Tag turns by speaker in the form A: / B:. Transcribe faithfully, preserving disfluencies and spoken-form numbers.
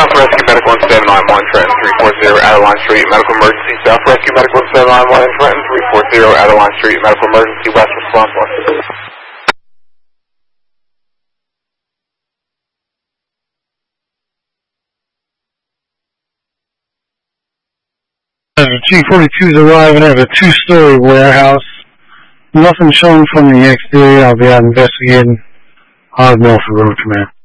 A: South Rescue Medical one seven nine one, Trenton three forty Adeline Street, Medical Emergency. South Rescue Medical one seven nine one, Trenton three forty Adeline Street, Medical Emergency. West response one.
B: G forty-two is arriving at a two-story warehouse. Nothing shown from the exterior. I'll be out investigating. Hard Milford Road Command.